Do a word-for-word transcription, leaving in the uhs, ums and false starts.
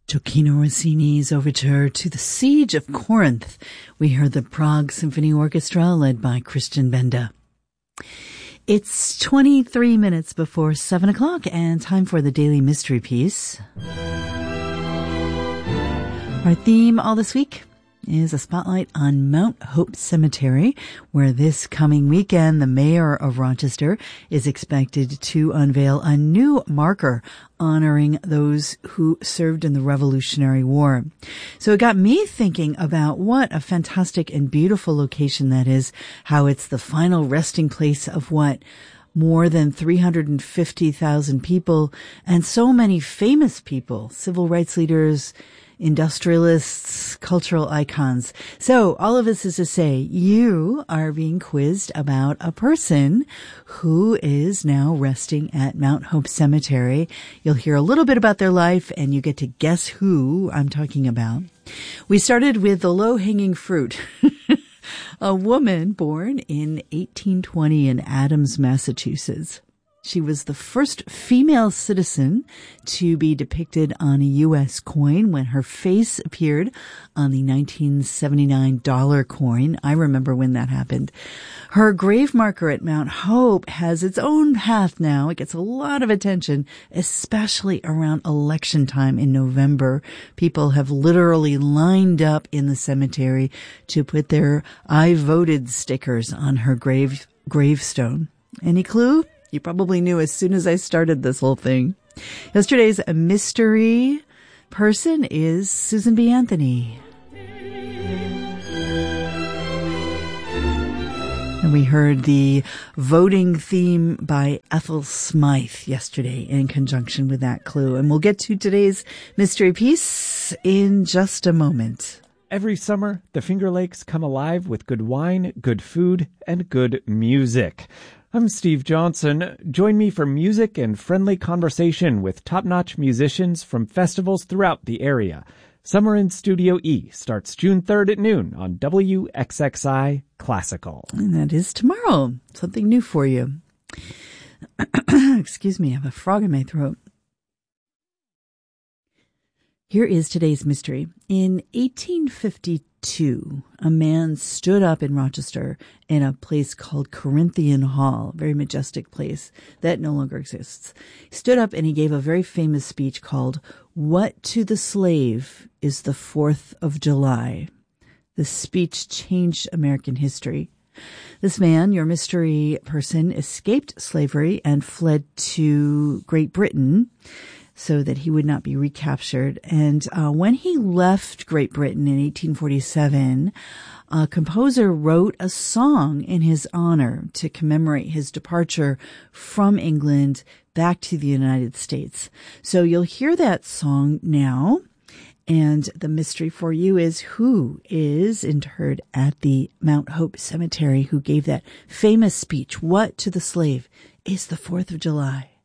Gioacchino Rossini's overture to the Siege of Corinth. We heard the Prague Symphony Orchestra led by Christian Benda. It's twenty-three minutes before seven o'clock and time for the Daily Mystery Piece. Our theme all this week is a spotlight on Mount Hope Cemetery, where this coming weekend the mayor of Rochester is expected to unveil a new marker honoring those who served in the Revolutionary War. So it got me thinking about what a fantastic and beautiful location that is, how it's the final resting place of what, more than three hundred fifty thousand people, and so many famous people, civil rights leaders, industrialists, cultural icons. So all of this is to say, you are being quizzed about a person who is now resting at Mount Hope Cemetery. You'll hear a little bit about their life and you get to guess who I'm talking about. We started with the low-hanging fruit. A woman born in eighteen twenty in Adams, Massachusetts. She was the first female citizen to be depicted on a U S coin when her face appeared on the nineteen seventy-nine dollar coin. I remember when that happened. Her grave marker at Mount Hope has its own path now. It gets a lot of attention, especially around election time in November. People have literally lined up in the cemetery to put their "I voted" stickers on her grave gravestone. Any clue? You probably knew as soon as I started this whole thing. Yesterday's mystery person is Susan B. Anthony. And we heard the voting theme by Ethel Smythe yesterday in conjunction with that clue. And we'll get to today's mystery piece in just a moment. Every summer, the Finger Lakes come alive with good wine, good food, and good music. I'm Steve Johnson. Join me for music and friendly conversation with top-notch musicians from festivals throughout the area. Summer in Studio E starts June third at noon on W X X I Classical. And that is tomorrow. Something new for you. Excuse me, I have a frog in my throat. Here is today's mystery. In eighteen fifty-two, a man stood up in Rochester in a place called Corinthian Hall, a very majestic place that no longer exists. He stood up and he gave a very famous speech called "What to the Slave is the Fourth of July." The speech changed American history. This man, your mystery person, escaped slavery and fled to Great Britain so that he would not be recaptured. And uh, when he left Great Britain in eighteen forty-seven, a composer wrote a song in his honor to commemorate his departure from England back to the United States. So you'll hear that song now. And the mystery for you is who is interred at the Mount Hope Cemetery, who gave that famous speech, "What to the Slave is the Fourth of July."